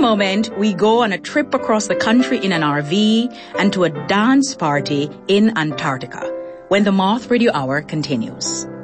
moment, we go on a trip across the country in an RV and to a dance party in Antarctica when the Moth Radio Hour continues.